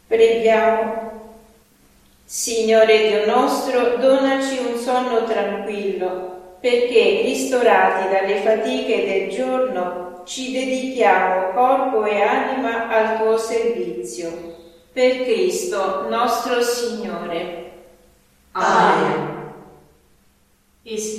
Preghiamo. Signore Dio nostro, donaci un sonno tranquillo, perché, ristorati dalle fatiche del giorno, ci dedichiamo corpo e anima al tuo servizio. Per Cristo nostro Signore. Amen.